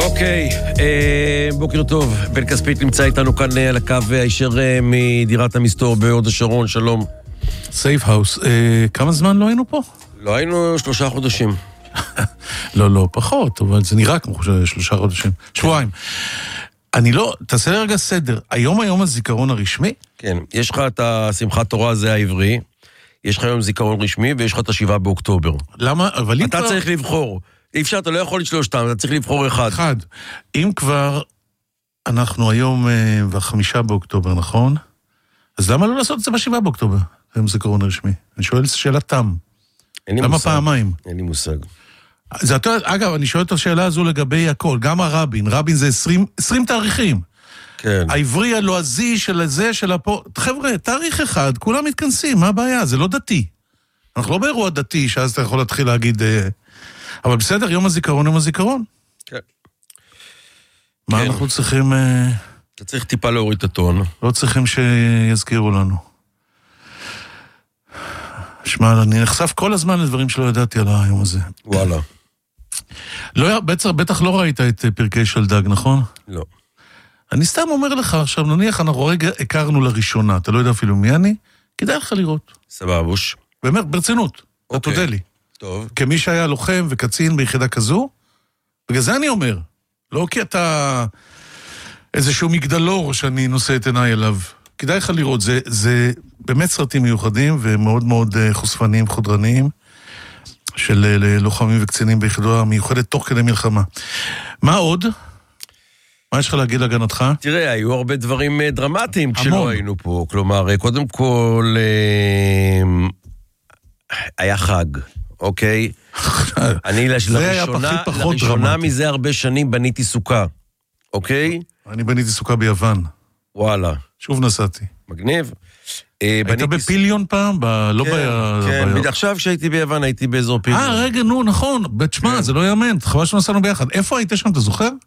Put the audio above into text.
אוקיי, בוקר טוב. בן כספית נמצא איתנו כאן על הקו הישר מדירת המסתור בהוד השרון, שלום. סייף האוס. כמה זמן לא היינו פה? לא היינו 3 חודשים. לא, פחות, אבל זה נראה כמו 3 חודשים. שבועיים. אני לא, תעשה לי רגע סדר. היום הזיכרון הרשמי? כן, יש לך את השמחת תורה, זה העברי, יש לך היום זיכרון רשמי, ויש לך את 7 באוקטובר. למה? אבל אתה צריך לבחור. אי אפשר, אתה לא יכול לשלושתם, אתה צריך לבחור אחד. אם כבר אנחנו היום ב5 באוקטובר, נכון? אז למה לא לעשות את זה ב7 באוקטובר? זה זיכרון רשמי. אני שואל שאלה תם. למה פעמיים? אין לי מושג. אגב, אני שואל את השאלה הזו לגבי הכל. גם רבין זה 20 תאריכים. כן. העברי הלועזי של זה, של הפה. חבר'ה, תאריך אחד, כולם מתכנסים, מה הבעיה? זה לא דתי. אנחנו לא באירוע דתי, שאז אתה יכול להתחיל להגיד... אבל בסדר, יום הזיכרון. כן. מה אנחנו צריכים... אתה צריך טיפה להוריד את הטון. לא צריכים שיזכירו לנו. שמע, אני נחשף כל הזמן לדברים שלא ידעתי על היום הזה. וואלה. בטח לא ראית את פרקי שלדג, נכון? לא. אני סתם אומר לך, עכשיו נניח אנחנו רגע הכרנו לראשונה, אתה לא יודע אפילו מי אני, כדאי לך לראות. סבבוש. באמת, ברצינות, אתה תודה לי. טוב. כמי שהיה לוחם וקצין ביחידה כזו, בגלל זה אני אומר, לא כי אתה איזשהו מגדלור שאני נושא את עיניי אליו. כדאי לך לראות, זה באמת סרטים מיוחדים ומאוד מאוד חושפניים, חודרניים, של לוחמים וקצינים ביחידה מיוחדת תוך כדי מלחמה. מה עוד? מה יש לך להגיד להגנתך? תראה, היו הרבה דברים דרמטיים כשלא היינו פה. כלומר, קודם כל, היה חג, אוקיי? אני לראשונה מזה הרבה שנים בניתי סוכה, אוקיי? אני בניתי סוכה ביוון. וואלה. שוב נסעתי. מגניב. היית בפיליון פעם? כן, עכשיו שהייתי ביוון הייתי באזור פיליון. רגע, נו, נכון. תשמע, זה לא יאמן. חבל שנסענו ביחד. איפה היית שם, אתה זוכר?